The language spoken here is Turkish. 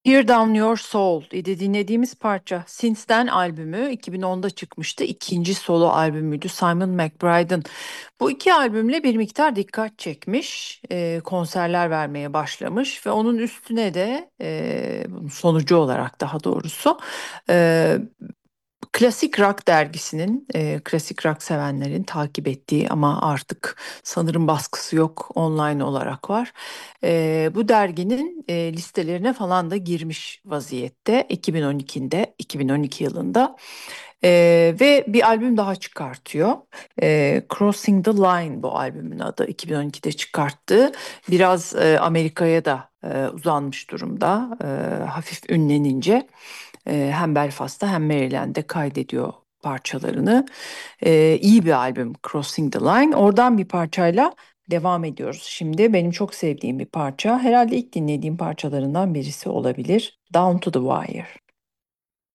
Tear Down Your Soul idi dinlediğimiz parça. Since'den albümü 2010'da çıkmıştı. İkinci solo albümüydü Simon McBride'ın. Bu iki albümle bir miktar dikkat çekmiş, konserler vermeye başlamış ve onun üstüne de bunun sonucu olarak daha doğrusu e, Klasik Rock dergisinin, klasik rock sevenlerin takip ettiği ama artık sanırım baskısı yok, online olarak var. Bu derginin listelerine falan da girmiş vaziyette 2012 yılında. Ve bir albüm daha çıkartıyor. Crossing the Line bu albümün adı. 2012'de çıkarttığı. Biraz Amerika'ya da uzanmış durumda. Hafif ünlenince hem Belfast'ta hem Maryland'de kaydediyor parçalarını. İyi bir albüm Crossing the Line. Oradan bir parçayla devam ediyoruz. Şimdi benim çok sevdiğim bir parça. Herhalde ilk dinlediğim parçalarından birisi olabilir. Down to the Wire.